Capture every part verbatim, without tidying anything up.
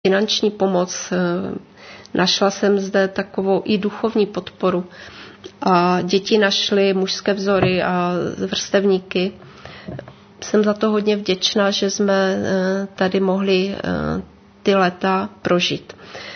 finanční pomoc, našla jsem zde takovou i duchovní podporu a děti našly mužské vzory a vrstevníky. Jsem za to hodně vděčná, že jsme tady mohli ty léta prožít.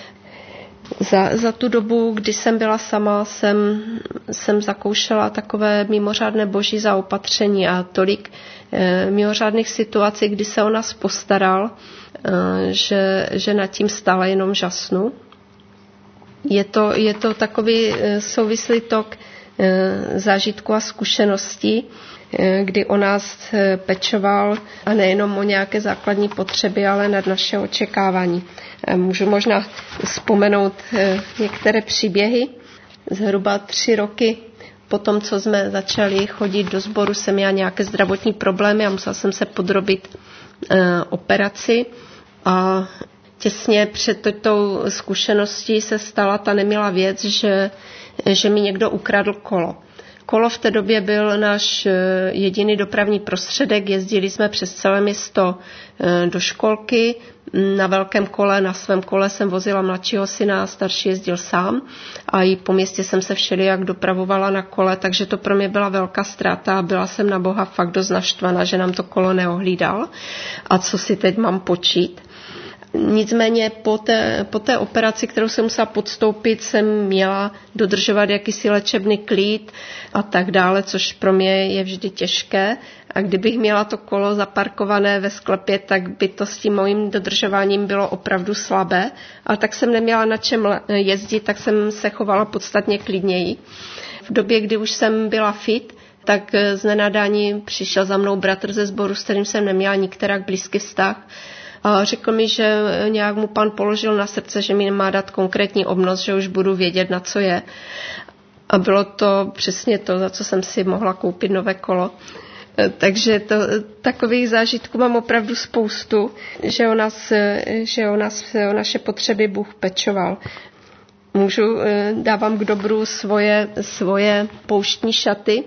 Za, za tu dobu, kdy jsem byla sama, jsem, jsem zakoušela takové mimořádné boží zaopatření a tolik e, mimořádných situací, kdy se o nás postaral, e, že, že nad tím stále jenom žasnu. Je to, je to takový e, souvislý tok e, zážitku a zkušeností, e, kdy o nás e, pečoval a nejenom o nějaké základní potřeby, ale nad naše očekávání. Můžu možná vzpomenout některé příběhy. Zhruba tři roky po tom, co jsme začali chodit do sboru, jsem měla nějaké zdravotní problémy a musela jsem se podrobit operaci. A těsně před tou zkušeností se stala ta nemilá věc, že, že mi někdo ukradl kolo. Kolo v té době byl náš jediný dopravní prostředek, jezdili jsme přes celé město do školky. Na velkém kole, na svém kole jsem vozila mladšího syna a starší jezdil sám a i po městě jsem se všelijak dopravovala na kole, takže to pro mě byla velká ztráta a byla jsem na Boha fakt dost naštvaná, že nám to kolo neohlídal a co si teď mám počít. Nicméně po té, po té operaci, kterou jsem musela podstoupit, jsem měla dodržovat jakýsi léčebný klid a tak dále, což pro mě je vždy těžké. A kdybych měla to kolo zaparkované ve sklepě, tak by to s tím mojím dodržováním bylo opravdu slabé. Ale tak jsem neměla na čem jezdit, tak jsem se chovala podstatně klidněji. V době, kdy už jsem byla fit, tak z nenadání přišel za mnou bratr ze sboru, s kterým jsem neměla nikterak blízký vztah. A řekl mi, že nějak mu Pán položil na srdce, že mi má dát konkrétní obnos, že už budu vědět, na co je. A bylo to přesně to, za co jsem si mohla koupit nové kolo. Takže to, takových zážitků mám opravdu spoustu, že o nás, že o nás, o naše potřeby Bůh pečoval. Můžu, dávám k dobru svoje, svoje pouštní šaty.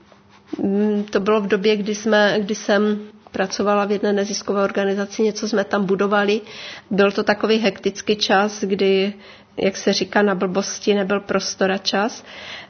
To bylo v době, kdy, jsme, kdy jsem pracovala v jedné neziskové organizaci, něco jsme tam budovali. Byl to takový hektický čas, kdy, jak se říká, na blbosti nebyl prostor a čas.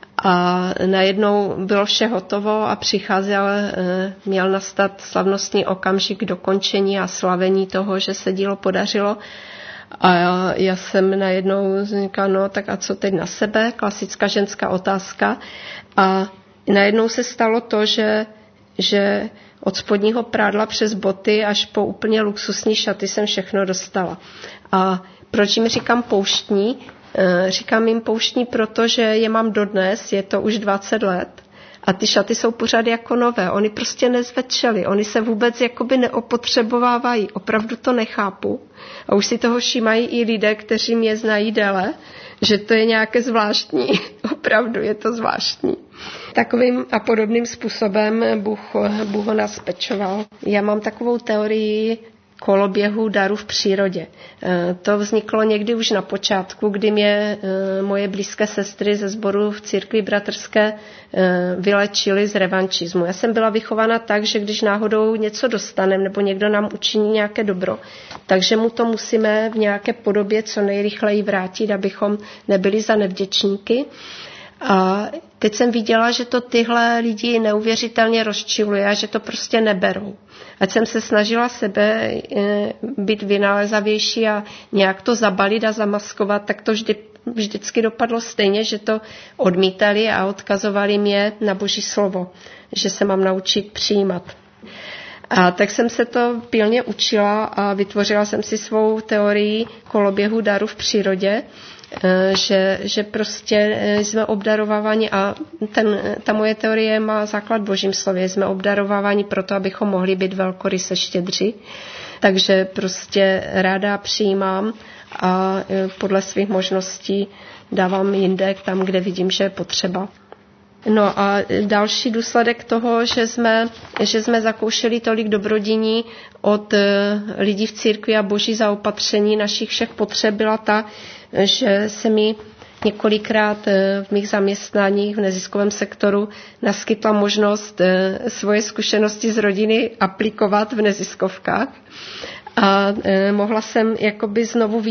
A najednou bylo vše hotovo a přicházel, měl nastat slavnostní okamžik dokončení a slavení toho, že se dílo podařilo. A já, já jsem najednou říkala, no tak a co teď na sebe? Klasická ženská otázka. A najednou se stalo to, že, že od spodního prádla přes boty až po úplně luxusní šaty jsem všechno dostala. A proč jim říkám pouštní? Říkám jim pouštní, protože je mám dodnes, je to už dvacet let. A ty šaty jsou pořád jako nové. Oni prostě nezvečely. Oni se vůbec jakoby neopotřebovávají. Opravdu to nechápu. A už si toho všímají i lidé, kteří mě znají déle, že to je nějaké zvláštní. Opravdu je to zvláštní. Takovým a podobným způsobem Bůh, Bůh ho nás pečoval. Já mám takovou teorii koloběhu darů v přírodě. To vzniklo někdy už na počátku, kdy mě moje blízké sestry ze sboru v církvi bratrské vylečily z revanšismu. Já jsem byla vychována tak, že když náhodou něco dostaneme nebo někdo nám učiní nějaké dobro, takže mu to musíme v nějaké podobě co nejrychleji vrátit, abychom nebyli za nevděčníky. A teď jsem viděla, že to tyhle lidi neuvěřitelně rozčiluje a že to prostě neberou. Ať jsem se snažila sebe být vynálezavější a nějak to zabalit a zamaskovat, tak to vždy, vždycky dopadlo stejně, že to odmítali a odkazovali mě na Boží slovo, že se mám naučit přijímat. A tak jsem se to pilně učila a vytvořila jsem si svou teorii koloběhu darů v přírodě, že, že prostě jsme obdarováváni a ten, ta moje teorie má základ v Božím slově. Jsme obdarováváni proto, abychom mohli být velkoryse štědří. Takže prostě ráda přijímám a podle svých možností dávám jinde tam, kde vidím, že je potřeba. No a další důsledek toho, že jsme, že jsme zakoušeli tolik dobrodiní od lidí v církvi a boží zaopatření našich všech potřeb byla ta, že se mi několikrát v mých zaměstnáních v neziskovém sektoru naskytla možnost svoje zkušenosti z rodiny aplikovat v neziskovkách. A mohla jsem jakoby znovu